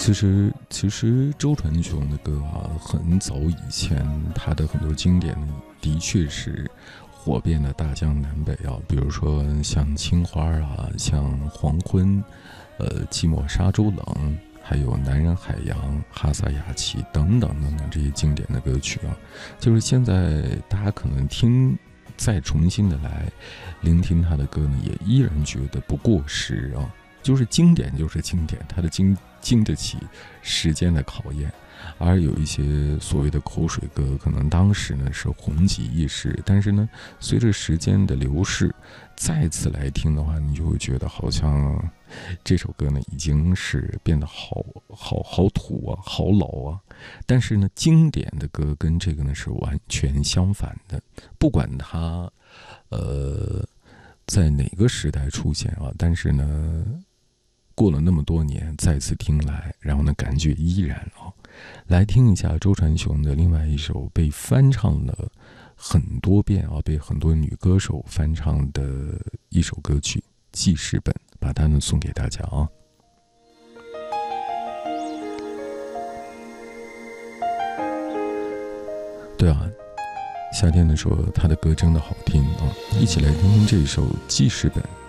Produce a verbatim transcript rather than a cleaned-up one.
其实，其实周传雄的歌啊，很早以前他的很多经典的确是火遍了大江南北啊，比如说像青花啊，像黄昏，呃，寂寞沙洲冷，还有男人海洋、哈萨雅琪等等等等这些经典的歌曲啊，就是现在大家可能听再重新的来聆听他的歌呢，也依然觉得不过时啊。就是经典就是经典，它的经经得起时间的考验。而有一些所谓的口水歌，可能当时呢是红极一时，但是呢随着时间的流逝，再次来听的话，你就会觉得好像这首歌呢已经是变得好好好土啊，好老啊。但是呢经典的歌跟这个呢是完全相反的，不管它呃在哪个时代出现啊，但是呢过了那么多年再次听来，然后呢感觉依然啊。来听一下周传雄的另外一首被翻唱了很多遍啊，被很多女歌手翻唱的一首歌曲《记事本》，把它呢送给大家啊。对啊，夏天的时候他的歌真的好听啊，一起来听听这首《记事本》。